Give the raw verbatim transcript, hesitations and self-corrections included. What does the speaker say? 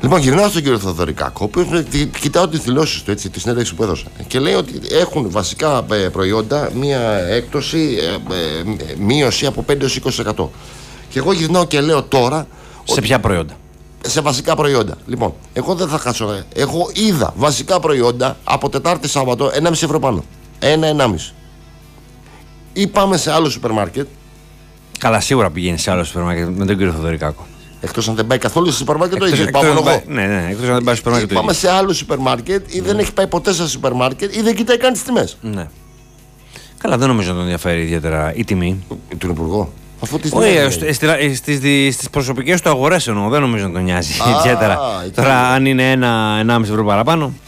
Λοιπόν, γυρνάω στον κύριο Θοδωρικάκο, ο οποίος κοιτάω τις δηλώσεις του, έτσι, τη συνέντευξη που έδωσα. Και λέει ότι έχουν βασικά προϊόντα μία έκπτωση, μείωση από πέντε έως είκοσι τοις εκατό. Και εγώ γυρνάω και λέω τώρα. Σε ότι... ποια προϊόντα? Σε βασικά προϊόντα. Λοιπόν, εγώ δεν θα χάσω. Εγώ είδα βασικά προϊόντα από Τετάρτη Σάββατο ενάμιση ευρώ πάνω. Ένα ενάμιση. Ή πάμε σε άλλο σούπερ μάρκετ. Καλά, σίγουρα πηγαίνει σε άλλο σούπερ μάρκετ με τον κύριο Θοδωρικάκο. Εκτός αν δεν πάει καθόλου σε σούπερ μάρκετ, το ίδιο. Πάω εγώ. Ναι, ναι, εκτός αν δεν πάει σε σούπερ μάρκετ. Πάμε σε άλλο σούπερ μάρκετ ή δεν έχει πάει ποτέ σε σούπερ μάρκετ ή δεν κοιτάει καν τις τιμές. Ναι. Καλά, δεν νομίζω να τον ενδιαφέρει ιδιαίτερα η τιμή. Του Υπουργού. Αφού τις Όχι, στις προσωπικές του αγορές εννοώ, δεν νομίζω να τον νοιάζει ιδιαίτερα. Τώρα, αν είναι ένα ενάμιση ευρώ παραπάνω.